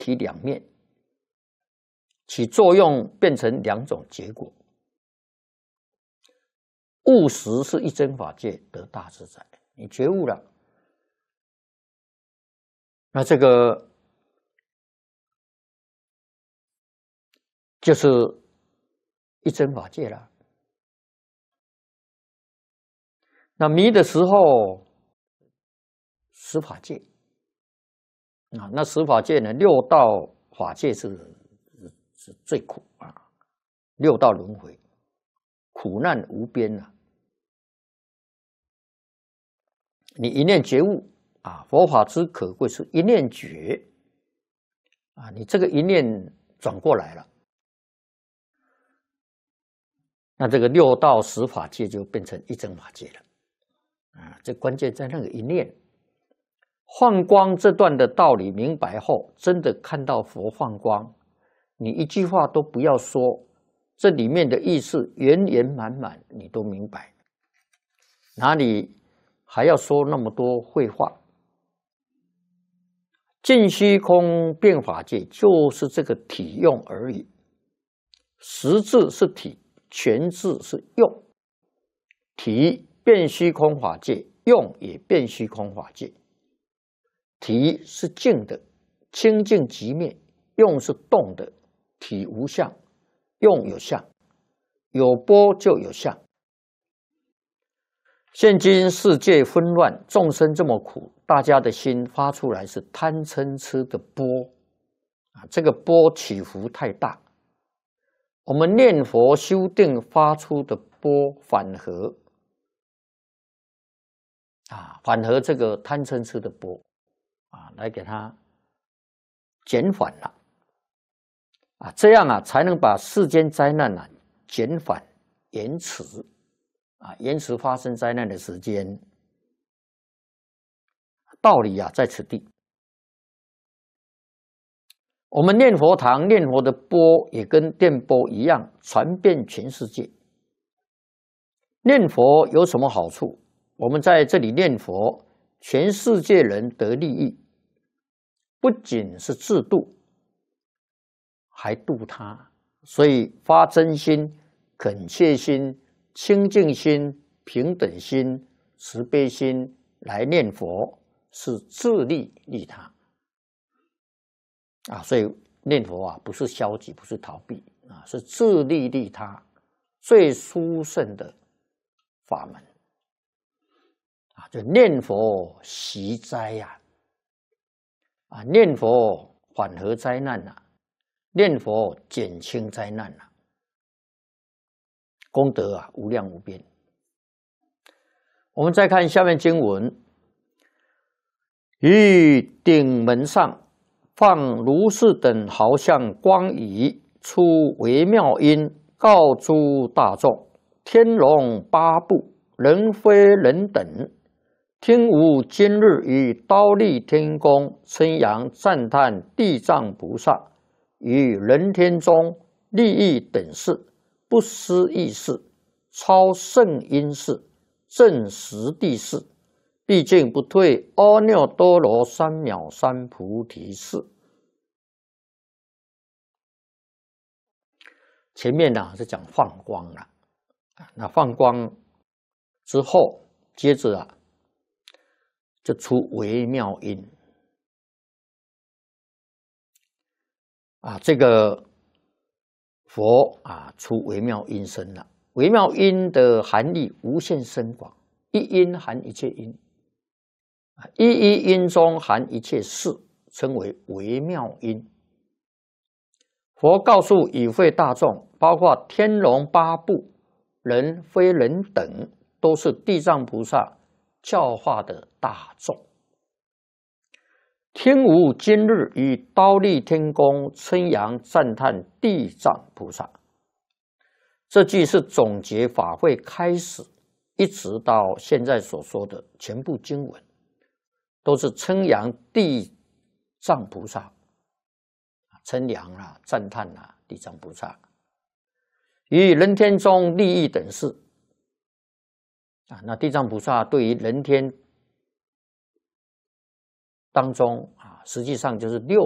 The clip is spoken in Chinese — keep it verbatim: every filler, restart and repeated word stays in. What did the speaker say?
体两面，起作用变成两种结果。悟实是一真法界得大自在，你觉悟了，那这个就是一真法界了。那迷的时候，十法界啊，那十法界呢，六道法界是是是最苦啊，六道轮回，苦难无边啊。你一念觉悟啊，佛法之可贵是一念觉啊，你这个一念转过来了，那这个六道十法界就变成一真法界了啊。这关键在那个一念。放光这段的道理明白后，真的看到佛放光，你一句话都不要说，这里面的意思圆圆满满，你都明白，哪里还要说那么多废话？尽虚空变法界就是这个体用而已，实质是体，全质是用。体变虚空法界，用也变虚空法界。体是静的，清净即灭；用是动的，体无相，用有相，有波就有相。现今世界纷乱，众生这么苦，大家的心发出来是贪嗔痴的波啊，这个波起伏太大。我们念佛修定发出的波反合啊，反合这个贪嗔痴的波。啊，来给它减缓了啊，这样啊才能把世间灾难啊减缓延迟啊，延迟发生灾难的时间。道理啊在此地。我们念佛堂念佛的波也跟电波一样传遍全世界。念佛有什么好处？我们在这里念佛，全世界人得利益。不仅是自度，还度他，所以发真心、恳切心、清净心、平等心、慈悲心来念佛，是自利利他啊。所以念佛啊，不是消极，不是逃避啊，是自利利他，最殊胜的法门啊。就念佛息灾呀。啊，念佛缓和灾难呐、啊，念佛减轻灾难呐、啊，功德啊无量无边。我们再看下面经文：于顶门上放如是等好像光仪，出微妙音，告诸大众：天龙八部，人非人等。听吾今日于忉利天宫称扬赞叹地藏菩萨于人天中利益等事，不思议事，超胜因事，正实地事，毕竟不退阿耨多罗三藐三菩提事。前面呢是讲放光了，那放光之后，接着啊。就出微妙音啊，这个佛啊出微妙音声了。微妙音的含义无限深广，一音含一切音，一一音中含一切事，称为微妙音。佛告诉已会大众，包括天龙八部、人非人等，都是地藏菩萨教化的大众。听吾今日于忉利天宫称扬赞叹地藏菩萨。这句是总结法会开始一直到现在所说的全部经文，都是称扬地藏菩萨，称扬啊、赞叹啊地藏菩萨于人天中利益等事。啊，那地藏菩萨对于人天当中啊，实际上就是六